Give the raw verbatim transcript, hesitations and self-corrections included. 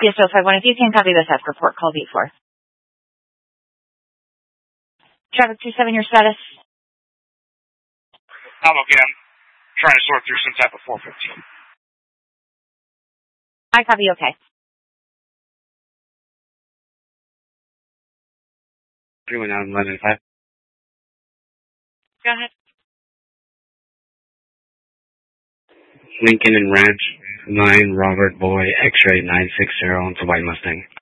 Yes, so five one. If you can copy this F report, call V four. Traffic two seven, your status? I'm okay. I'm trying to sort through some type of four fifteen. I copy, okay. three one nine eleven five. Go ahead. Lincoln and Ranch nine Robert Boy X-ray nine six zero. It's a white Mustang.